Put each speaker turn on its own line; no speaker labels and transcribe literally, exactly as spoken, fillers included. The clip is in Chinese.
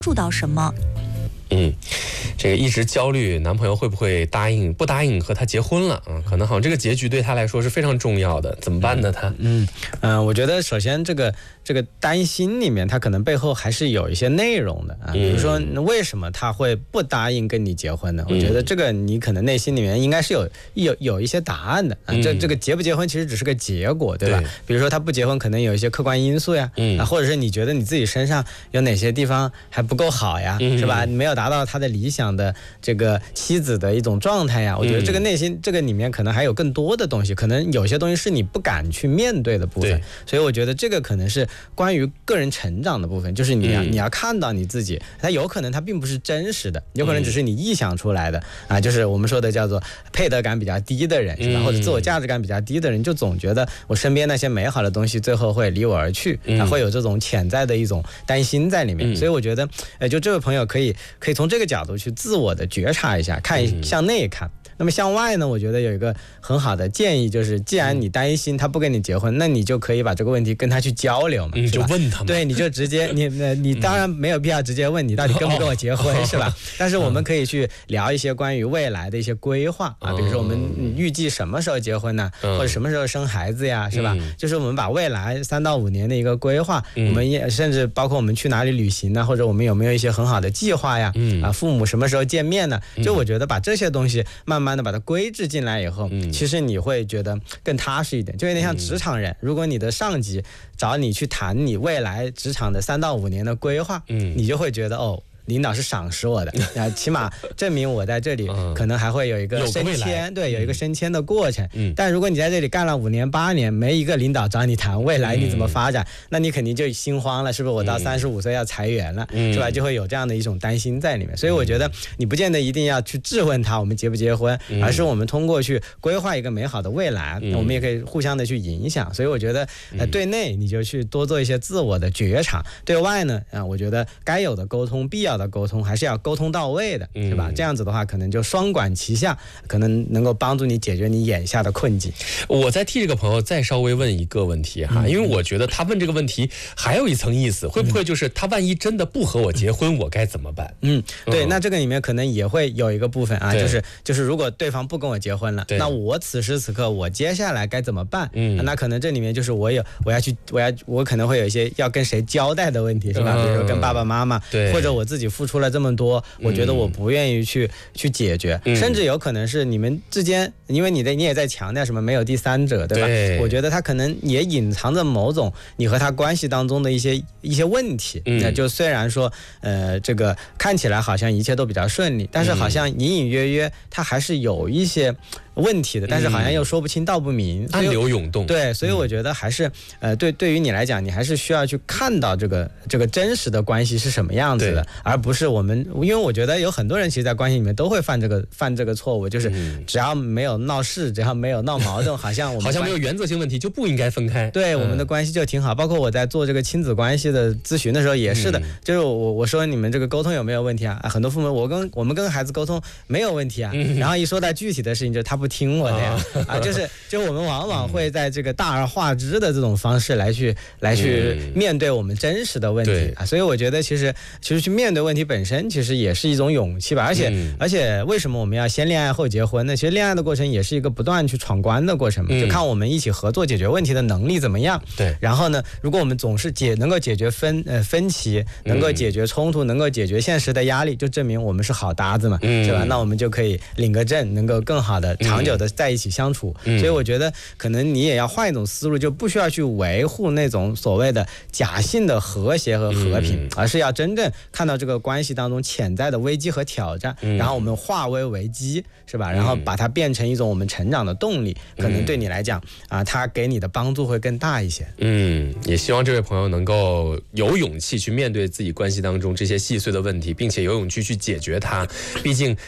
触到什么？
嗯，这个一直焦虑男朋友会不会答应，不答应和他结婚了啊？可能好像这个结局对他来说是非常重要的，怎么办呢？他
嗯嗯、呃，我觉得首先这个这个担心里面，他可能背后还是有一些内容的啊，比如说为什么他会不答应跟你结婚呢？嗯、我觉得这个你可能内心里面应该是有有有一些答案的啊。这这个结不结婚其实只是个结果，对吧？对，比如说他不结婚，可能有一些客观因素呀，嗯、啊，或者是你觉得你自己身上有哪些地方还不够好呀，嗯、是吧？没有达到他的理想的这个妻子的一种状态呀，我觉得这个内心、嗯、这个里面可能还有更多的东西，可能有些东西是你不敢去面对的部分，所以我觉得这个可能是关于个人成长的部分，就是你要、嗯、你要看到你自己，它有可能它并不是真实的，有可能只是你臆想出来的、嗯、啊，就是我们说的叫做配得感比较低的人，是吧？或者自我价值感比较低的人，就总觉得我身边那些美好的东西最后会离我而去，啊，会有这种潜在的一种担心在里面，嗯、所以我觉得，呃，就这位朋友可以可以从这个角度去自我的觉察一下，看向内看。那么向外呢，我觉得有一个很好的建议，就是既然你担心他不跟你结婚，那你就可以把这个问题跟他去交流嘛，
你就问他嘛，
对，你就直接你你当然没有必要直接问你到底跟不跟我结婚、哦、是吧？但是我们可以去聊一些关于未来的一些规划啊，比如说我们预计什么时候结婚呢、啊，或者什么时候生孩子呀，是吧？嗯、就是我们把未来三到五年的一个规划，嗯、我们也甚至包括我们去哪里旅行呢，或者我们有没有一些很好的计划呀？嗯、啊，父母什么时候见面呢？就我觉得把这些东西慢慢的把它规制进来以后、嗯、其实你会觉得更踏实一点，就有点像职场人、嗯、如果你的上级找你去谈你未来职场的三到五年的规划、嗯、你就会觉得哦，领导是赏识我的，啊，起码证明我在这里可能还会有一个升迁，对，有一个升迁的过程。嗯，但如果你在这里干了五年八年，没一个领导找你谈未来你怎么发展，嗯、那你肯定就心慌了，是不是？我到三十五岁要裁员了，嗯、是吧？就会有这样的一种担心在里面。所以我觉得你不见得一定要去质问他我们结不结婚，嗯、而是我们通过去规划一个美好的未来，嗯、我们也可以互相的去影响。所以我觉得，呃，对内你就去多做一些自我的觉察，对外呢，啊，我觉得该有的沟通，必要的沟通还是要沟通到位的，是吧？嗯、这样子的话，可能就双管齐下，可能能够帮助你解决你眼下的困境。
我再替这个朋友再稍微问一个问题哈，嗯、因为我觉得他问这个问题还有一层意思，会不会就是他万一真的不和我结婚，嗯、我该怎么办？嗯，
对，嗯、那这个里面可能也会有一个部分啊，就是就是如果对方不跟我结婚了，那我此时此刻我接下来该怎么办？嗯，那可能这里面就是我有我要去我要我可能会有一些要跟谁交代的问题，是吧？嗯、比如说跟爸爸妈妈，对，或者我自己付出了这么多，我觉得我不愿意去、嗯、去解决，甚至有可能是你们之间，因为你的你也在强调什么没有第三者，对吧？对，我觉得他可能也隐藏着某种你和他关系当中的一些一些问题。那、嗯、就虽然说，呃，这个看起来好像一切都比较顺利，但是好像隐隐约约他还是有一些问题的，但是好像又说不清道不明，
暗流涌动。
对，所以我觉得还是，呃，对，对于你来讲，你还是需要去看到这个这个真实的关系是什么样子的，而不是我们，因为我觉得有很多人其实，在关系里面都会犯这个犯这个错误，就是只要没有闹事，只要没有闹矛盾，好像我们
好像没有原则性问题就不应该分开。
对，我们的关系就挺好。包括我在做这个亲子关系的咨询的时候也是的，嗯、就是我我说你们这个沟通有没有问题啊？啊很多父母我跟我们跟孩子沟通没有问题啊，嗯、然后一说到具体的事情，就是他不听我的呀，啊，就是就我们往往会在这个大而化之的这种方式来去来去面对我们真实的问题啊，所以我觉得其实其实去面对问题本身其实也是一种勇气吧，而且、嗯、而且为什么我们要先恋爱后结婚呢？其实恋爱的过程也是一个不断去闯关的过程嘛，嗯、就看我们一起合作解决问题的能力怎么样。对，然后呢，如果我们总是解能够解决分呃分歧，能够解决冲突，能够解决现实的压力，就证明我们是好搭子嘛，嗯、是吧？那我们就可以领个证，能够更好的长久的在一起相处。嗯、所以我觉得可能你也要换一种思路，就不需要去维护那种所谓的假性的和谐和和平，嗯、而是要真正看到这个关系当中潜在的危机和挑战，嗯、然后我们化危为机，是吧？然后把它变成一种我们成长的动力，嗯、可能对你来讲啊，它给你的帮助会更大一些。
嗯，也希望这位朋友能够有勇气去面对自己关系当中这些细碎的问题，并且有勇气去解决它。毕竟